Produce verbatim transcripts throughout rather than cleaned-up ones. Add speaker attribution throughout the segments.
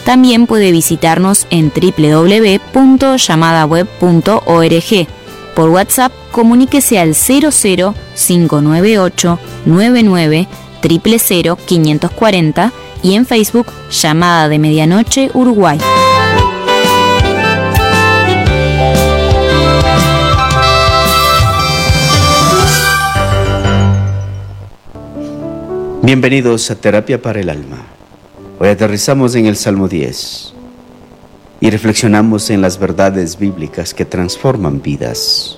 Speaker 1: También puede visitarnos en doble u doble u doble u punto llamada web punto org. Por WhatsApp, comuníquese al cero cero cinco nueve ocho nueve nueve cero cero cero quinientos cuarenta y en Facebook, Llamada de Medianoche Uruguay.
Speaker 2: Bienvenidos a Terapia para el Alma. Hoy aterrizamos en el Salmo diez y reflexionamos en las verdades bíblicas que transforman vidas.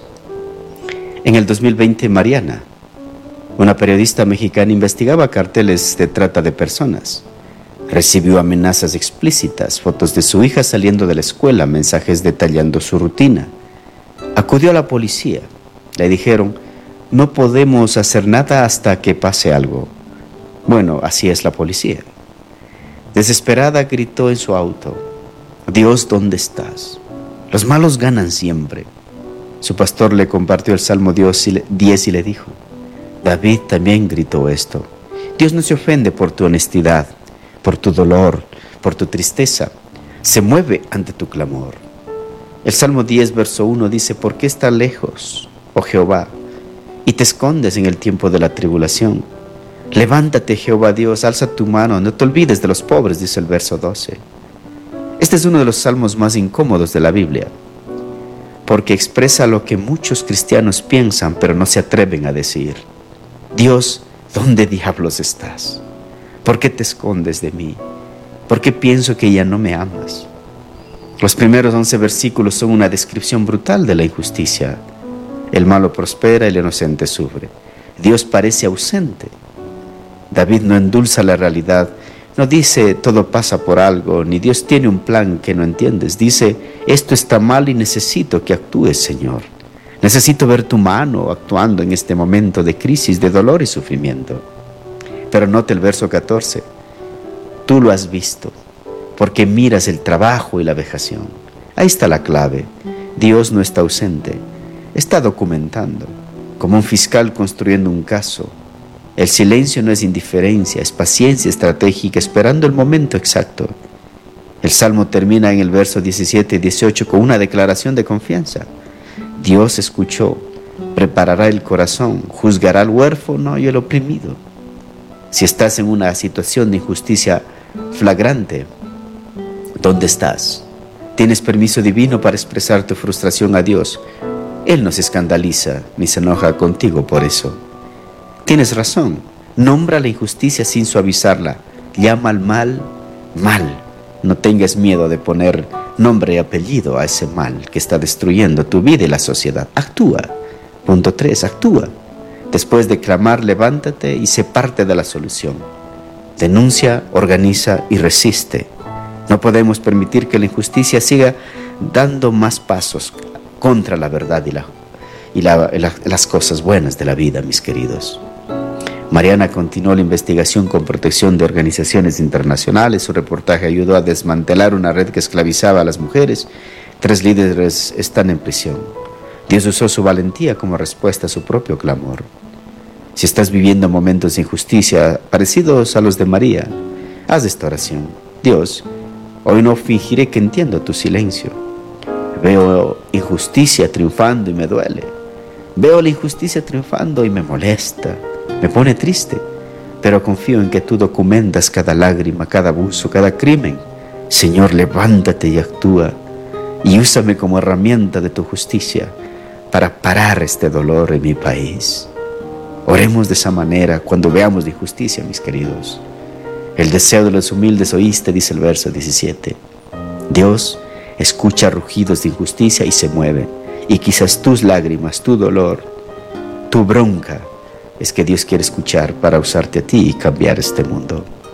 Speaker 2: En el dos mil veinte, Mariana, una periodista mexicana, investigaba carteles de trata de personas. Recibió amenazas explícitas, fotos de su hija saliendo de la escuela, mensajes detallando su rutina. Acudió a la policía. Le dijeron, no podemos hacer nada hasta que pase algo. Bueno, así es la policía. Desesperada gritó en su auto, Dios, ¿dónde estás? Los malos ganan siempre. Su pastor le compartió el Salmo diez y le dijo, David también gritó esto. Dios no se ofende por tu honestidad, por tu dolor, por tu tristeza. Se mueve ante tu clamor. El Salmo diez, verso uno dice, ¿por qué estás lejos, oh Jehová, y te escondes en el tiempo de la tribulación? Levántate, Jehová Dios, alza tu mano, no te olvides de los pobres, dice el verso doce. Este es uno de los salmos más incómodos de la Biblia, porque expresa lo que muchos cristianos piensan, pero no se atreven a decir. Dios, ¿dónde diablos estás? ¿Por qué te escondes de mí? ¿Por qué pienso que ya no me amas? Los primeros once versículos son una descripción brutal de la injusticia. El malo prospera y el inocente sufre. Dios parece ausente. David no endulza la realidad, no dice todo pasa por algo, ni Dios tiene un plan que no entiendes. Dice, esto está mal y necesito que actúes, Señor. Necesito ver tu mano actuando en este momento de crisis, de dolor y sufrimiento. Pero note el verso catorce, tú lo has visto, porque miras el trabajo y la vejación. Ahí está la clave, Dios no está ausente, está documentando, como un fiscal construyendo un caso. El silencio no es indiferencia, es paciencia estratégica, esperando el momento exacto. El Salmo termina en el verso diecisiete y dieciocho con una declaración de confianza. Dios escuchó, preparará el corazón, juzgará al huérfano y al oprimido. Si estás en una situación de injusticia flagrante, ¿dónde estás? ¿Tienes permiso divino para expresar tu frustración a Dios? Él no se escandaliza ni se enoja contigo por eso. Tienes razón, nombra la injusticia sin suavizarla, llama al mal, mal. No tengas miedo de poner nombre y apellido a ese mal que está destruyendo tu vida y la sociedad. Actúa. Punto tres, actúa. Después de clamar, levántate y sé parte de la solución. Denuncia, organiza y resiste. No podemos permitir que la injusticia siga dando más pasos contra la verdad y, la, y la, la, las cosas buenas de la vida, mis queridos. Mariana continuó la investigación con protección de organizaciones internacionales. Su reportaje ayudó a desmantelar una red que esclavizaba a las mujeres. Tres líderes están en prisión. Dios usó su valentía como respuesta a su propio clamor. Si estás viviendo momentos de injusticia parecidos a los de María, haz esta oración. Dios, hoy no fingiré que entiendo tu silencio. Veo injusticia triunfando y me duele. Veo la injusticia triunfando y me molesta. Me pone triste, pero confío en que tú documentas cada lágrima, cada abuso, cada crimen. Señor, levántate y actúa y úsame como herramienta de tu justicia para parar este dolor en mi país. Oremos de esa manera cuando veamos la injusticia, mis queridos. El deseo de los humildes oíste, dice el verso diecisiete. Dios escucha rugidos de injusticia y se mueve. Y quizás tus lágrimas, tu dolor, tu bronca, es que Dios quiere escuchar para usarte a ti y cambiar este mundo.